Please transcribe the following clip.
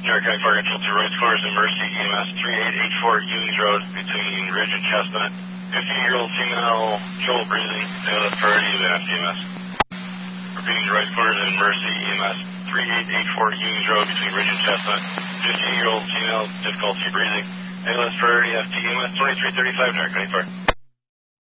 York County Fire Control to Royce Corners and Mercy EMS 3884 Ewings Road between Ridge and Chestnut. 15-year-old female, trouble breathing, ALS priority to FTMS. Repeating Royce Corners and Mercy EMS 3884 Ewings Road between Ridge and Chestnut. 15-year-old female, difficulty breathing, ALS priority FTMS 2335 York County Fire.